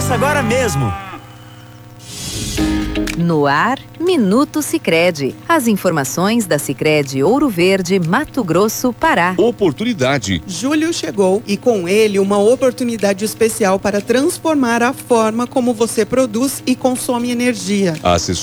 Peça agora mesmo. No ar, Minuto Sicredi. As informações da Sicredi Ouro Verde, Mato Grosso, Pará. Oportunidade. Julho chegou e com ele uma oportunidade especial para transformar a forma como você produz e consome energia.